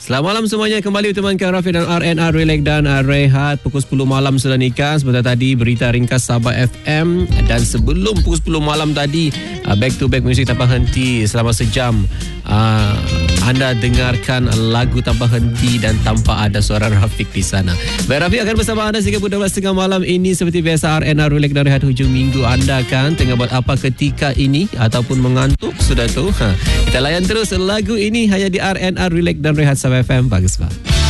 Selamat malam semuanya. Kembali temankan Rafiq dan RNR Relax dan Rehat. Pukul 10 malam sudah nikah. Sebentar tadi berita ringkas Sabah FM. Dan sebelum pukul 10 malam tadi, back to back muzik tanpa henti selama sejam. Anda dengarkan lagu tanpa henti dan tanpa ada suara Rafiq di sana. Baik, Rafiq akan bersama anda sehingga pukul 12.30 malam ini. Seperti biasa, RNR Relax dan Rehat hujung minggu. Anda kan tengah buat apa ketika ini ataupun mengantuk sudah tu? Kita layan terus lagu ini hanya di RNR Relax dan Rehat Sabah FM. Bagus, Pak.